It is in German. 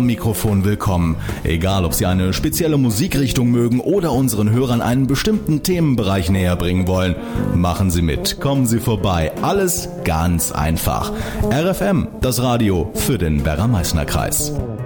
am Mikrofon willkommen. Egal, ob Sie eine spezielle Musikrichtung mögen oder unseren Hörern einen bestimmten Themenbereich näher bringen wollen. Machen Sie mit, kommen Sie vorbei. Alles ganz einfach. RFM, das Radio für den Werra-Meißner-Kreis.